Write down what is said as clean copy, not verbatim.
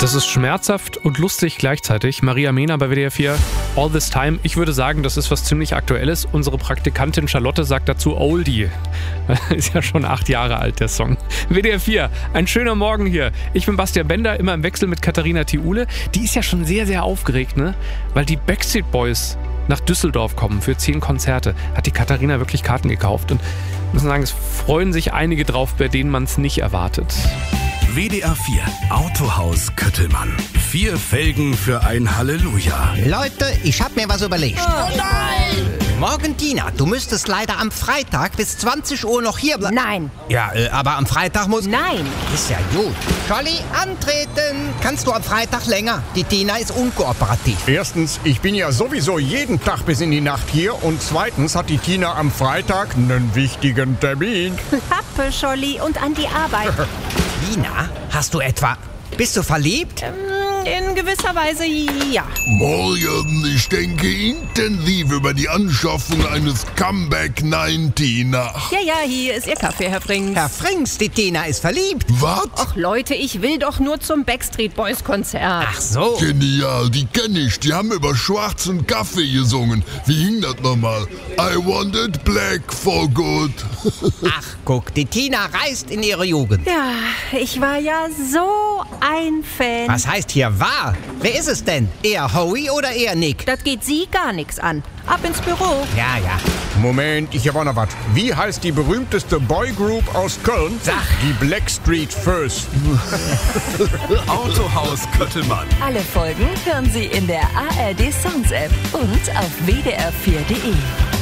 Das ist schmerzhaft und lustig gleichzeitig. Maria Mehner bei WDR 4, All This Time. Ich würde sagen, das ist was ziemlich Aktuelles. Unsere Praktikantin Charlotte sagt dazu Oldie. Ist ja schon 8 Jahre alt, der Song. WDR 4, ein schöner Morgen hier. Ich bin Bastian Bender, immer im Wechsel mit Katharina Thiule. Die ist ja schon sehr, sehr aufgeregt, ne? Weil die Backstreet Boys nach Düsseldorf kommen für 10 Konzerte. Hat die Katharina wirklich Karten gekauft. Und ich muss sagen, es freuen sich einige drauf, bei denen man es nicht erwartet. WDR 4 Autohaus Köttelmann. 4 Felgen für ein Halleluja. Leute, ich hab mir was überlegt. Oh nein! Morgen, Tina, du müsstest leider am Freitag bis 20 Uhr noch hier bleiben. Nein. Ja, aber am Freitag muss... Nein. Ist ja gut. Scholli, antreten. Kannst du am Freitag länger? Die Tina ist unkooperativ. Erstens, ich bin ja sowieso jeden Tag bis in die Nacht hier. Und zweitens hat die Tina am Freitag einen wichtigen Termin. Pappe, Scholli, und an die Arbeit. Tina, hast du etwa... Bist du verliebt? In gewisser Weise ja. Morgen, ich denke intensiv über die Anschaffung eines Comeback 90 nach. Ja, hier ist Ihr Kaffee, Herr Frings. Herr Frings, die Tina ist verliebt. Was? Ach Leute, ich will doch nur zum Backstreet Boys Konzert. Ach so. Genial, die kenne ich. Die haben über schwarzen Kaffee gesungen. Wie hing das nochmal? I want it black for good. Ach, guck, die Tina reist in ihre Jugend. Ja, ich war ja so ein Fan. Was heißt hier war? Wer ist es denn? Eher Howie oder eher Nick? Das geht Sie gar nichts an. Ab ins Büro. Ja. Moment, ich habe auch noch was. Wie heißt die berühmteste Boygroup aus Köln? Sag. Die Blackstreet First. Autohaus Köttelmann. Alle Folgen hören Sie in der ARD Sounds App und auf wdr4.de.